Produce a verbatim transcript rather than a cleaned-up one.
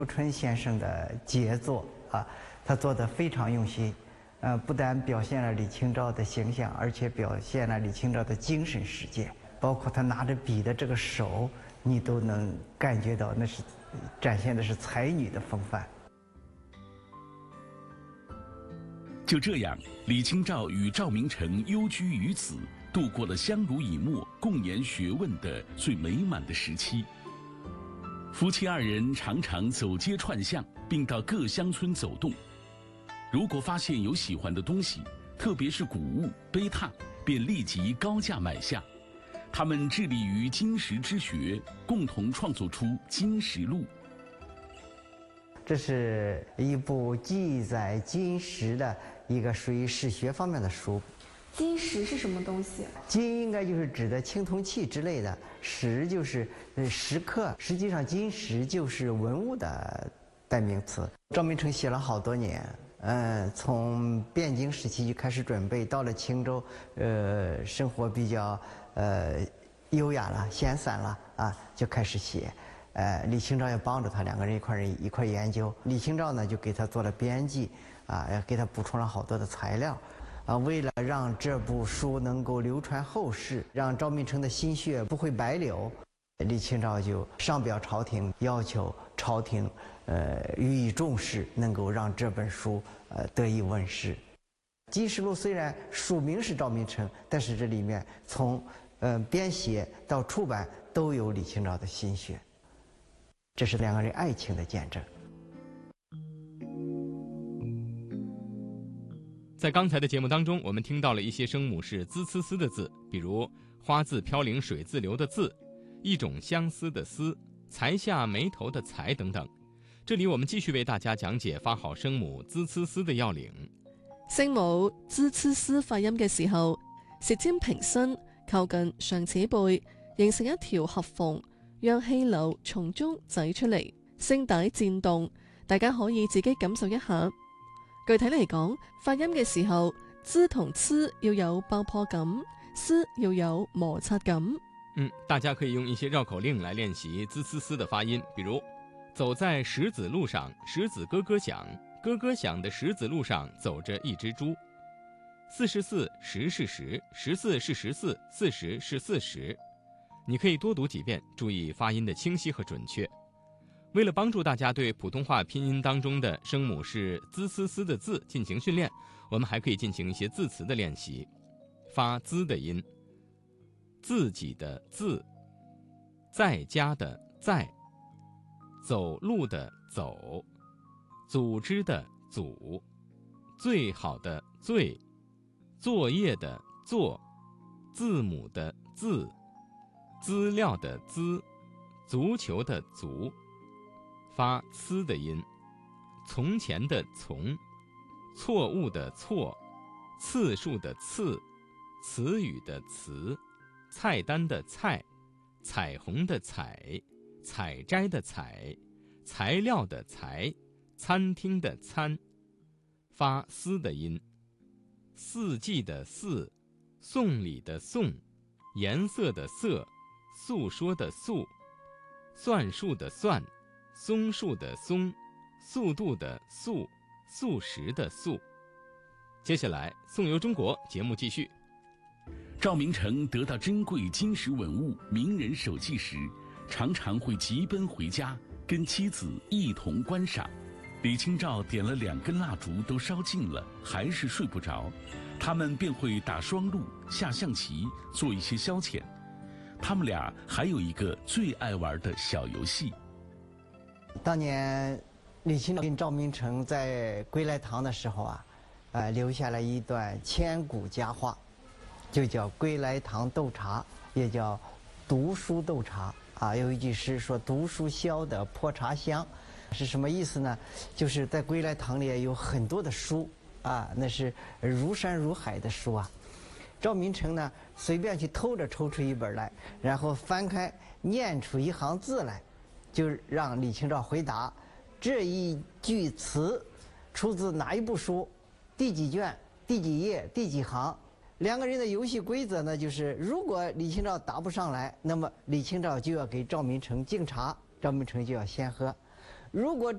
刘春先生的杰作啊，他做得非常用心，呃，不但表现了李清照的形象，而且表现了李清照的精神世界，包括他拿着笔的这个手，你都能感觉到那是展现的是才女的风范。 就这样，李清照与赵明诚幽居于此，度过了相濡以沫、共研学问的最美满的时期。夫妻二人常常走街串巷，并到各乡村走动。如果发现有喜欢的东西，特别是古物、碑拓，便立即高价买下。他们致力于金石之学，共同创作出《金石录》。 这是一部记载金石的一个属于史学方面的书。 金石是什么东西？ 金应该就是指的青铜器之类的，石就是呃石刻。实际上，金石就是文物的代名词。赵明诚写了好多年，嗯，从汴京时期就开始准备，到了青州，呃，生活比较呃优雅了、闲散了啊，就开始写。呃，李清照也帮着他，两个人一块儿一块儿研究。李清照呢，就给他做了编辑，啊，也给他补充了好多的材料。啊，为了让这部书能够流传后世，让赵明诚的心血不会白流，李清照就上表朝廷，要求朝廷呃予以重视，能够让这本书呃得以问世。《金石录》虽然署名是赵明诚，但是这里面从呃编写到出版都有李清照的心血，这是两个人爱情的见证。 在刚才的节目当中，我们听到了一些声母是滋呲丝的字，比如花自飘零水自流的自，一种相思的思，才下眉头的才等等。这里我们继续为大家讲解发好声母滋呲丝的要領。 聲母滋呲絲發音嘅時候，舌尖平伸，靠近上齒背，形成一條合縫，讓氣流從中擠出嚟，聲帶顫動，大家可以自己感受一下。具體嚟講，發音嘅時候，滋同呲要有爆破感，絲要有摩擦感。 嗯，大家可以用一些繞口令來練習滋呲絲的發音，比如走在石子路上，石子咯咯響，咯咯響的石子路上走着一隻豬。四十四，十是十，十四是十四，四十是四十。你可以多讀幾遍，注意發音的清晰和準確。为了帮助大家对普通话拼音当中的声母是滋呲丝的字进行训练，我们还可以进行一些字词的练习。发滋的音，自己的自，在家的在，走路的走，组织的组，最好的最，作业的作，字母的字，资料的资，足球的足。发呲的音，从前的从，错误的错，次数的次，词语的词，菜单的菜，彩虹的彩，采摘的采，材料的材，餐厅的餐。发丝的音，四季的四，送礼的送，颜色的色，诉说的诉，算术的算，松树的松，速度的速，素食的素。接下来颂游中国节目继续。 赵明诚得到珍贵金石文物、名人手迹时，常常会急奔回家，跟妻子一同观赏。李清照点了两根蜡烛都烧尽了，还是睡不着，他们便会打双陆、下象棋，做一些消遣。他们俩还有一个最爱玩的小游戏。 当年李清照跟赵明诚在归来堂的时候啊，呃，留下了一段千古佳话，就叫“归来堂斗茶”，也叫“读书斗茶”啊。有一句诗说：“读书消得破茶香”，是什么意思呢？就是在归来堂里有很多的书啊，那是如山如海的书啊。赵明诚呢，随便去偷着抽出一本来，然后翻开念出一行字来。就让李清照回答，这一句词出自哪一部书，第几卷、第几页、第几行。两个人的游戏规则呢，就是如果李清照答不上来，那么李清照就要给赵明诚敬茶，赵明诚就要先喝； 如果